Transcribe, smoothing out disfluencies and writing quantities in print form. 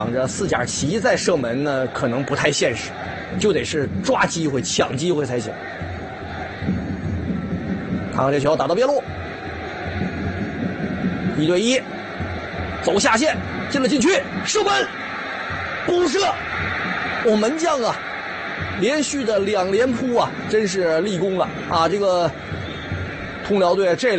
这4加7再射门呢，可能不太现实，就得是抓机会、抢机会才行。看看这球打到边路，1对1，走下线，进了禁区，射门，补射。门将啊，连续的2连扑啊，真是立功了啊！这个通辽队这